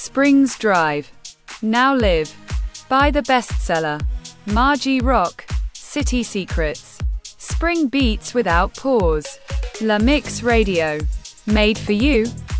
Springs Drive. Now live. By the bestseller. Margie Rock. City Secrets. Spring beats without pause. La Mix Radio. Made for you.